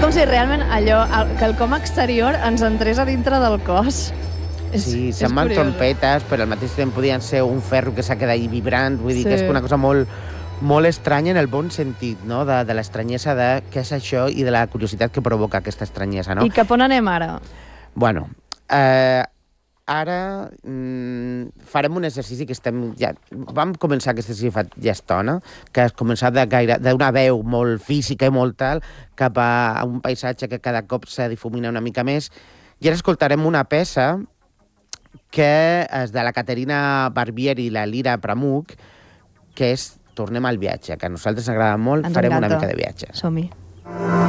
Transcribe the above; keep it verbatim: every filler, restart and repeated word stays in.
com si realment allò, que el com exterior ens entrés a dintre del cos. Sí, semblen trompetes, però al mateix temps podien ser un ferro que s'ha quedat vibrant. Vull dir sí. que és una cosa molt, molt estranya en el bon sentit, no? De, de l'estranyesa de què és això i de la curiositat que provoca aquesta estranyesa, no? I cap on anem ara? Bueno, eh, ara mm, farem un exercici que estem... Ja, vam començar aquest exercici fa ja estona, que has començat de gaire, d'una veu molt física i molt tal, cap a un paisatge que cada cop se difumina una mica més. I ara escoltarem una peça que és de la Caterina Barbieri i la Lira Pramuch, que és Tornem al viatge, que a nosaltres ens agrada molt, ens farem encanta. una mica de viatge. Som-hi.